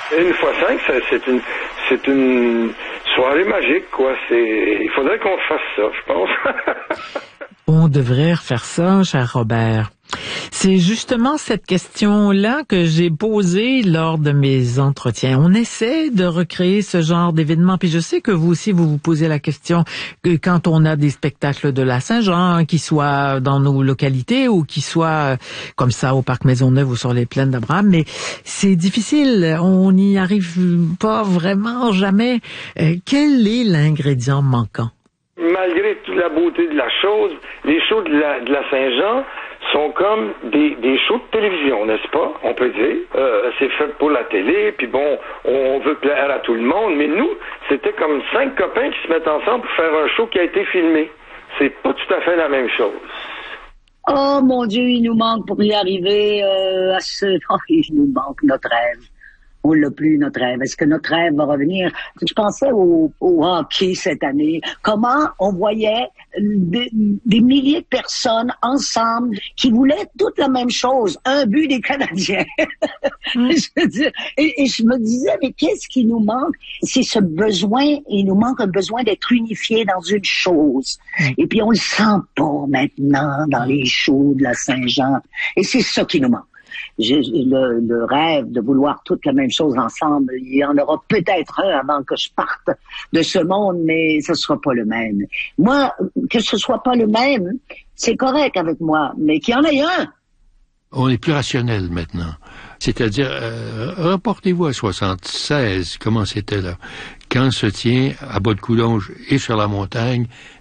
Une fois 5, c'est une soirée magique, quoi. Il faudrait qu'on fasse ça, je pense. On devrait refaire ça, cher Robert. C'est justement cette question-là que j'ai posée lors de mes entretiens. On essaie de recréer ce genre d'événement, puis je sais que vous aussi, vous posez la question que quand on a des spectacles de la Saint-Jean, qui soient dans nos localités ou qui soient comme ça au Parc Maisonneuve ou sur les plaines d'Abraham, mais c'est difficile, on n'y arrive pas vraiment jamais. Quel est l'ingrédient manquant? Malgré toute la beauté de la chose, les shows de la Saint-Jean sont comme des shows de télévision, n'est-ce pas? On peut dire. C'est fait pour la télé, puis bon, on veut plaire à tout le monde, mais nous, c'était comme 5 copains qui se mettent ensemble pour faire un show qui a été filmé. C'est pas tout à fait la même chose. Oh mon Dieu, il nous manque pour y arriver à ce... Oh, il nous manque notre rêve. On l'a plus, notre rêve. Est-ce que notre rêve va revenir? Je pensais au hockey cette année. Comment on voyait des milliers de personnes ensemble qui voulaient toute la même chose. Un but des Canadiens. Je veux dire, et je me disais, mais qu'est-ce qui nous manque? C'est ce besoin, il nous manque un besoin d'être unifiés dans une chose. Et puis on le sent pas maintenant dans les shows de la Saint-Jean. Et c'est ça qui nous manque. J'ai le rêve de vouloir toute la même chose ensemble. Il y en aura peut-être un avant que je parte de ce monde, mais ce sera pas le même. Moi, que ce soit pas le même, c'est correct avec moi, mais qu'il y en ait un. On est plus rationnel maintenant. C'est-à-dire, reportez-vous à 76, comment c'était là. Quand se tient à Bas-de-Coulonges et sur la montagne